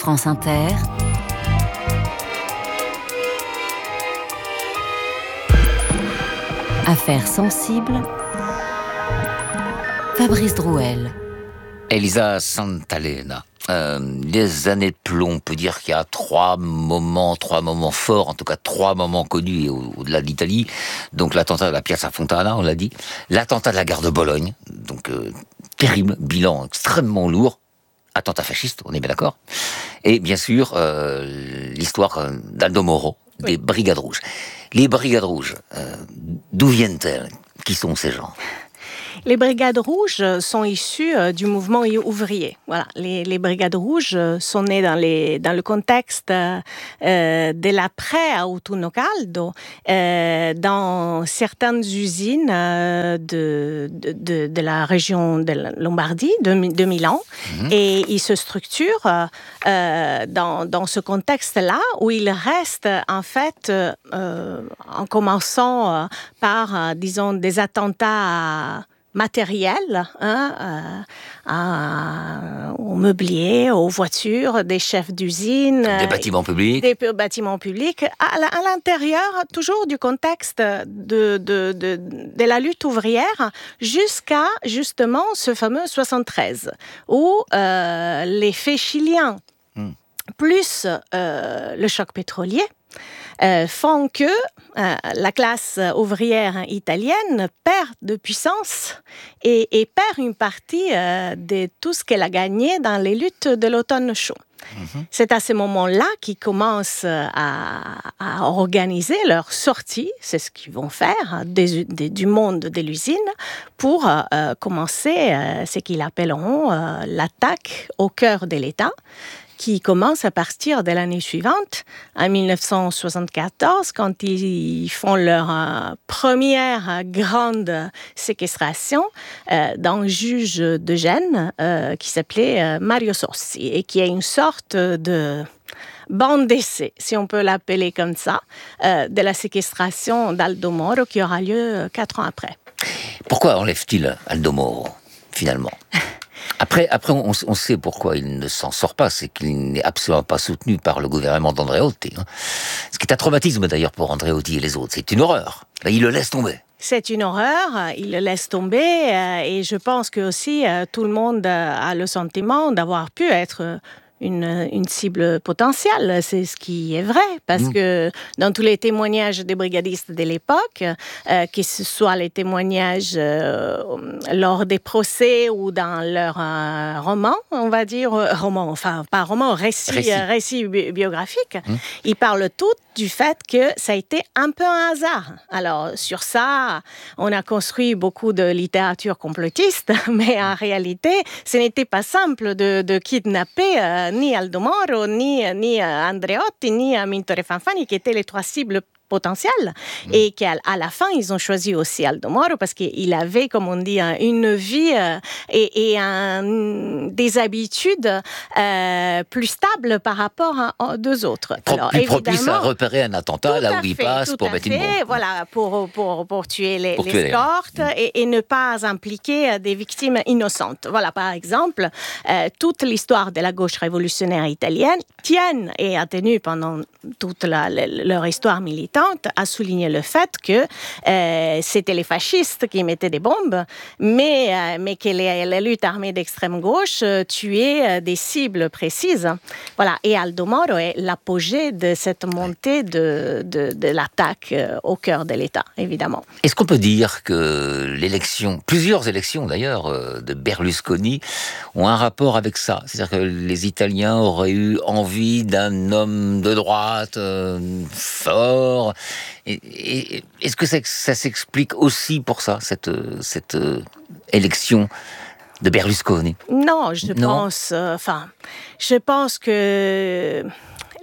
France Inter, Affaires sensibles, Fabrice Drouel. Elisa Santalena. Les années de plomb, on peut dire qu'il y a trois moments forts, en tout cas trois moments connus au-delà de l'Italie. Donc l'attentat de la Piazza Fontana, on l'a dit, l'attentat de la gare de Bologne, donc terrible, bilan extrêmement lourd, attentat fasciste, on est bien d'accord. Et bien sûr, l'histoire d'Aldo Moro, des Brigades Rouges. Les Brigades Rouges, d'où viennent-elles? Qui sont ces gens? Les Brigades Rouges sont issues du mouvement ouvrier. Voilà, les Brigades Rouges sont nées dans le contexte de l'après Autunno Caldo, dans certaines usines de la région de la Lombardie, de Milan, et ils se structurent dans ce contexte-là où ils restent en fait en commençant par, disons, des attentats matériel, au mobilier, aux voitures, des chefs d'usine, des bâtiments publics, à l'intérieur toujours du contexte de la lutte ouvrière jusqu'à justement ce fameux 73 où les faits chiliens plus le choc pétrolier font que la classe ouvrière italienne perd de puissance et perd une partie de tout ce qu'elle a gagné dans les luttes de l'automne chaud. C'est à ce moment-là qu'ils commencent à organiser leur sortie, c'est ce qu'ils vont faire, du monde de l'usine, pour commencer ce qu'ils appelleront l'attaque au cœur de l'État, qui commence à partir de l'année suivante, en 1974, quand ils font leur première grande séquestration d'un juge de Gênes qui s'appelait Mario Sossi et qui est une sorte de bande d'essai, si on peut l'appeler comme ça, de la séquestration d'Aldo Moro qui aura lieu 4 ans après. Pourquoi enlève-t-il Aldo Moro, finalement ? Après, on sait pourquoi il ne s'en sort pas, c'est qu'il n'est absolument pas soutenu par le gouvernement d'Andreotti. Ce qui est un traumatisme d'ailleurs pour Andreotti et les autres, c'est une horreur. Il le laisse tomber. C'est une horreur, il le laisse tomber et je pense que aussi tout le monde a le sentiment d'avoir pu être une cible potentielle, c'est ce qui est vrai, parce que dans tous les témoignages des brigadistes de l'époque, que ce soit les témoignages lors des procès ou dans leurs romans, on va dire, récits biographiques, ils parlent tous du fait que ça a été un peu un hasard. Alors, sur ça, on a construit beaucoup de littérature complotiste, mais en réalité, ce n'était pas simple de kidnapper ni Aldo Moro, ni Andreotti, ni Amintore Fanfani, qui étaient les trois cibles potentielles, et qu'à la fin, ils ont choisi aussi Aldo Moro parce qu'il avait, comme on dit, une vie et des habitudes plus stables par rapport aux deux autres. Alors, plus propice à repérer un attentat là où il passe pour mettre une bombe. Voilà, pour tuer les escortes et ne pas impliquer des victimes innocentes. Voilà, par exemple, toute l'histoire de la gauche révolutionnaire italienne tienne et a tenu pendant toute leur histoire militante à souligner le fait que c'était les fascistes qui mettaient des bombes, mais que les luttes armées d'extrême gauche tuaient des cibles précises. Voilà. Et Aldo Moro est l'apogée de cette montée de l'attaque au cœur de l'État, évidemment. Est-ce qu'on peut dire que plusieurs élections d'ailleurs, de Berlusconi ont un rapport avec ça? C'est-à-dire que les Italiens auraient eu envie d'un homme de droite fort. Et est-ce que ça s'explique aussi pour ça, cette élection de Berlusconi? Non, je pense que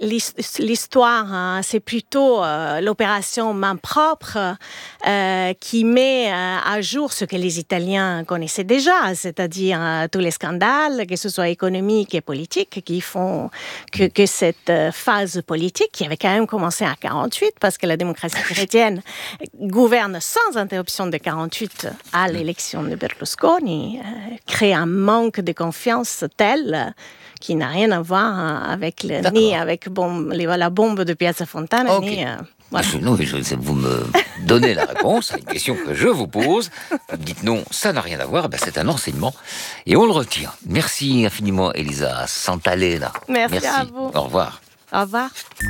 l'histoire, c'est plutôt l'opération main propre qui met à jour ce que les Italiens connaissaient déjà, c'est-à-dire tous les scandales, que ce soit économiques et politiques, qui font que cette phase politique, qui avait quand même commencé en 1948, parce que la démocratie chrétienne gouverne sans interruption de 1948 à l'élection de Berlusconi, crée un manque de confiance tel qui n'a rien à voir avec ni avec la bombe de Piazza Fontana, okay. ni... Voilà. Non, vous me donnez la réponse à une question que je vous pose. Vous me dites non, ça n'a rien à voir. Ben, c'est un enseignement et on le retient. Merci infiniment, Elisa Santalena. Merci à vous. Au revoir. Au revoir.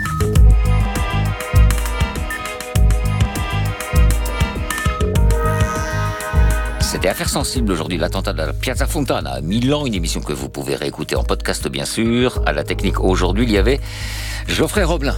C'était Affaires sensibles aujourd'hui, l'attentat de la Piazza Fontana à Milan, une émission que vous pouvez réécouter en podcast bien sûr. À la technique aujourd'hui, il y avait Geoffrey Roblin.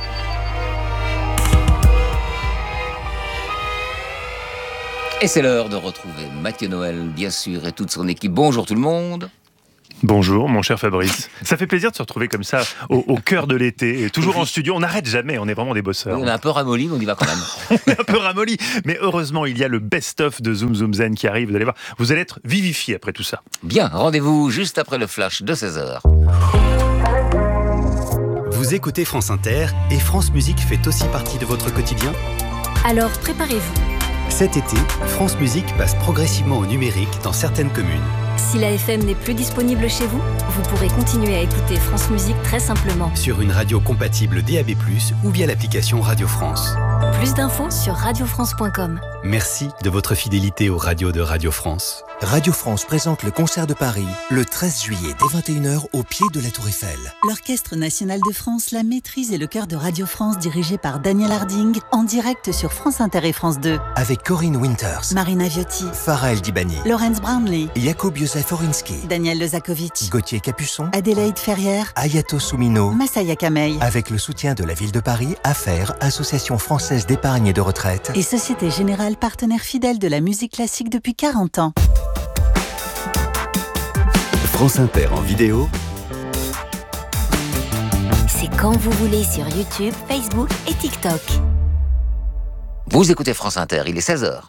Et c'est l'heure de retrouver Mathieu Noël, bien sûr, et toute son équipe. Bonjour tout le monde. Bonjour mon cher Fabrice. Ça fait plaisir de se retrouver comme ça au cœur de l'été, et toujours en studio. On n'arrête jamais, on est vraiment des bosseurs. On est un peu ramolli, mais on y va quand même. On est un peu ramolli, mais heureusement il y a le best-of de Zoom Zoom Zen qui arrive. Vous allez voir, vous allez être vivifié après tout ça. Bien, rendez-vous juste après le flash de 16h. Vous écoutez France Inter et France Musique fait aussi partie de votre quotidien ? Alors préparez-vous. Cet été, France Musique passe progressivement au numérique dans certaines communes. Si la FM n'est plus disponible chez vous, vous pourrez continuer à écouter France Musique très simplement. Sur une radio compatible DAB+, ou via l'application Radio France. Plus d'infos sur radiofrance.com. Merci de votre fidélité aux radios de Radio France. Radio France présente le concert de Paris le 13 juillet dès 21h au pied de la Tour Eiffel. L'Orchestre National de France, la maîtrise et le chœur de Radio France dirigé par Daniel Harding en direct sur France Inter et France 2. Avec Corinne Winters, Marina Viotti, Farah El Dibani, Laurence Brownlee, Jakub Józef Orinski, Daniel Lezakovic, Gauthier Capuçon, Adélaïde Ferrière, Ayato Soumino, Masaya Kamei. Avec le soutien de la ville de Paris, AFFAIRE, Association française d'épargne et de retraite, et Société Générale, partenaire fidèle de la musique classique depuis 40 ans. France Inter en vidéo. C'est quand vous voulez sur YouTube, Facebook et TikTok. Vous écoutez France Inter, il est 16h.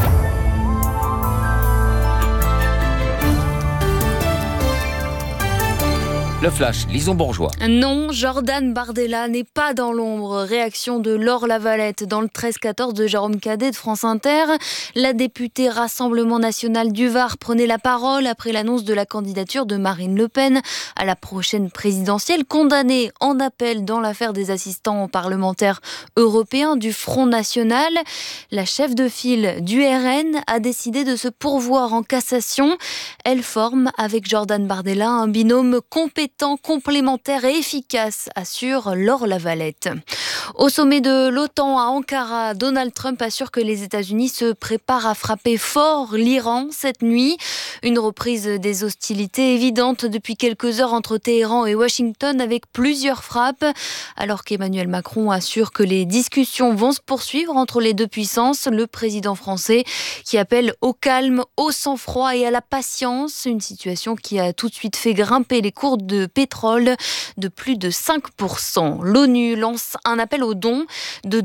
Le flash, Lison Bourgeois. Non, Jordan Bardella n'est pas dans l'ombre. Réaction de Laure Lavalette dans le 13-14 de Jérôme Cadet de France Inter. La députée Rassemblement National du Var prenait la parole après l'annonce de la candidature de Marine Le Pen à la prochaine présidentielle, condamnée en appel dans l'affaire des assistants parlementaires européens du Front National. La chef de file du RN a décidé de se pourvoir en cassation. Elle forme avec Jordan Bardella un binôme compétent, complémentaire et efficace, assure Laure Lavalette. Au sommet de l'OTAN à Ankara, Donald Trump assure que les États-Unis se préparent à frapper fort l'Iran cette nuit. Une reprise des hostilités évidente depuis quelques heures entre Téhéran et Washington avec plusieurs frappes, alors qu'Emmanuel Macron assure que les discussions vont se poursuivre entre les deux puissances. Le président français qui appelle au calme, au sang-froid et à la patience, une situation qui a tout de suite fait grimper les cours de pétrole de plus de 5%. L'ONU lance un appel aux dons de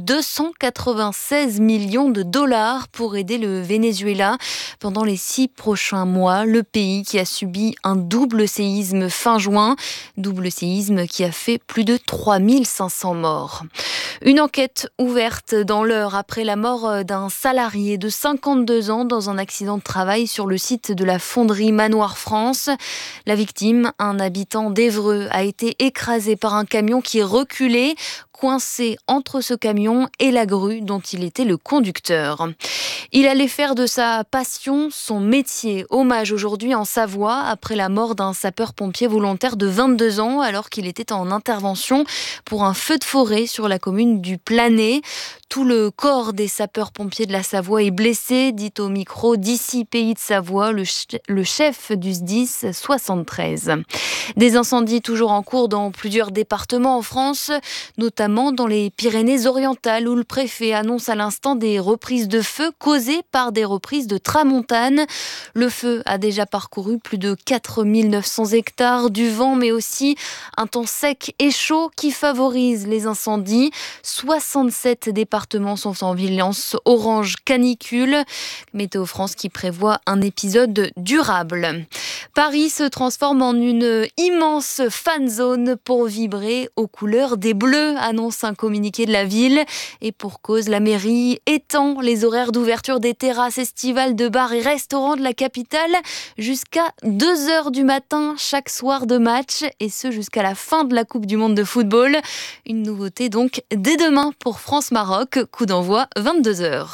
296 millions de dollars pour aider le Venezuela pendant les 6 prochains mois. Le pays qui a subi un double séisme fin juin, double séisme qui a fait plus de 3500 morts. Une enquête ouverte dans l'heure après la mort d'un salarié de 52 ans dans un accident de travail sur le site de la fonderie Manoir France. La victime, un habitant d'Évreux, a été écrasé par un camion qui reculait, coincé entre ce camion et la grue dont il était le conducteur. Il allait faire de sa passion son métier. Hommage aujourd'hui en Savoie après la mort d'un sapeur-pompier volontaire de 22 ans alors qu'il était en intervention pour un feu de forêt sur la commune du Planay. Tout le corps des sapeurs-pompiers de la Savoie est blessé, dit au micro d'ici Pays de Savoie, le chef du SDIS 73. Des incendies toujours en cours dans plusieurs départements en France, notamment notamment dans les Pyrénées-Orientales où le préfet annonce à l'instant des reprises de feu causées par des reprises de tramontane. Le feu a déjà parcouru plus de 4900 hectares, du vent mais aussi un temps sec et chaud qui favorise les incendies. 67 départements sont en vigilance orange canicule. Météo France qui prévoit un épisode durable. Paris se transforme en une immense fan zone pour vibrer aux couleurs des Bleus, annonce un communiqué de la ville. Et pour cause, la mairie étend les horaires d'ouverture des terrasses estivales de bars et restaurants de la capitale jusqu'à 2h du matin chaque soir de match, et ce jusqu'à la fin de la Coupe du Monde de football. Une nouveauté donc dès demain pour France-Maroc, coup d'envoi 22h.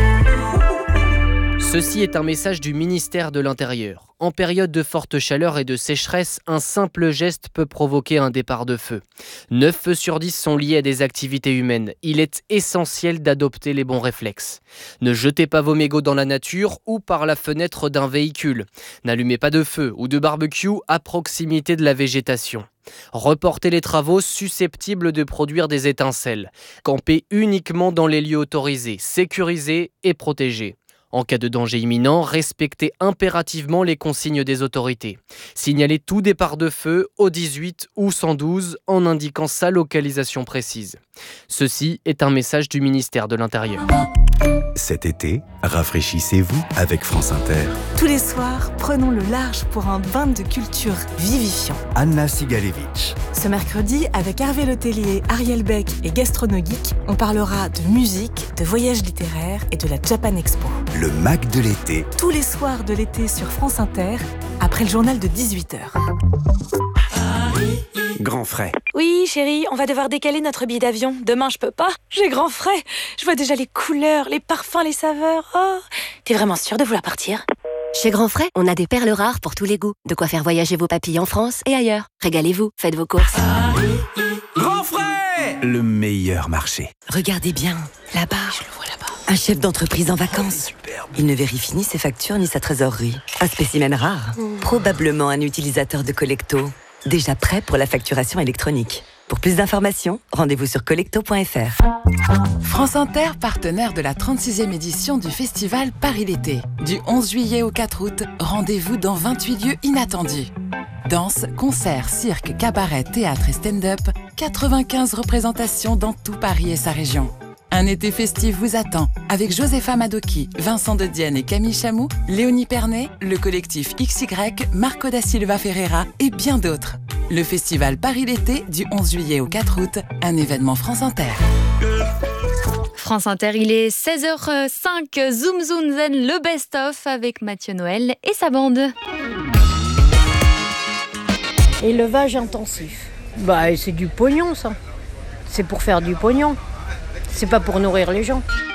Ceci est un message du ministère de l'Intérieur. En période de forte chaleur et de sécheresse, un simple geste peut provoquer un départ de feu. 9 feux sur 10 sont liés à des activités humaines. Il est essentiel d'adopter les bons réflexes. Ne jetez pas vos mégots dans la nature ou par la fenêtre d'un véhicule. N'allumez pas de feu ou de barbecue à proximité de la végétation. Reportez les travaux susceptibles de produire des étincelles. Campez uniquement dans les lieux autorisés, sécurisés et protégés. En cas de danger imminent, respectez impérativement les consignes des autorités. Signalez tout départ de feu au 18 ou 112 en indiquant sa localisation précise. Ceci est un message du ministère de l'Intérieur. Cet été, rafraîchissez-vous avec France Inter. Tous les soirs, prenons le large pour un bain de culture vivifiant. Anna Sigalevitch. Ce mercredi, avec Hervé Letellier, Ariel Beck et Gastronogeek, on parlera de musique, de voyages littéraires et de la Japan Expo. Le Mac de l'été. Tous les soirs de l'été sur France Inter, après le journal de 18h. Grand frais. Oui, chérie, on va devoir décaler notre billet d'avion. Demain, je peux pas. J'ai grand frais. Je vois déjà les couleurs, les parfums, les saveurs. Oh, t'es vraiment sûre de vouloir partir ? Chez Grand Frais, on a des perles rares pour tous les goûts. De quoi faire voyager vos papilles en France et ailleurs. Régalez-vous, faites vos courses. Grand Frais, le meilleur marché. Regardez bien, là-bas. Je le vois là-bas. Un chef d'entreprise en vacances. Il ne vérifie ni ses factures ni sa trésorerie. Un spécimen rare. Probablement un utilisateur de Collecto. Déjà prêt pour la facturation électronique. Pour plus d'informations, rendez-vous sur collecto.fr. France Inter, partenaire de la 36e édition du festival Paris l'été. Du 11 juillet au 4 août, rendez-vous dans 28 lieux inattendus. Danse, concerts, cirque, cabaret, théâtre et stand-up, 95 représentations dans tout Paris et sa région. Un été festif vous attend avec Josepha Madoki, Vincent de Dienne et Camille Chamou, Léonie Pernet, le collectif XY, Marco da Silva Ferreira et bien d'autres. Le festival Paris l'été du 11 juillet au 4 août, un événement France Inter. France Inter, il est 16h05, Zoom Zoom Zen, le best-of avec Mathieu Noël et sa bande. Élevage intensif. C'est du pognon ça. C'est pour faire du pognon. C'est pas pour nourrir les gens.